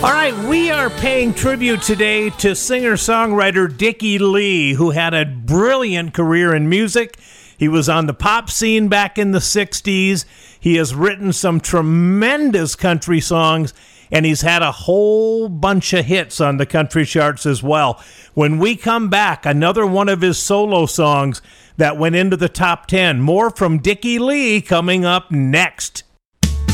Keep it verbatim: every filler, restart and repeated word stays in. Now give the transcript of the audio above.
All right, we are paying tribute today to singer-songwriter Dickie Lee, who had a brilliant career in music. He was on the pop scene back in the sixties. He has written some tremendous country songs, and he's had a whole bunch of hits on the country charts as well. When we come back, another one of his solo songs that went into the top ten. More from Dickie Lee coming up next.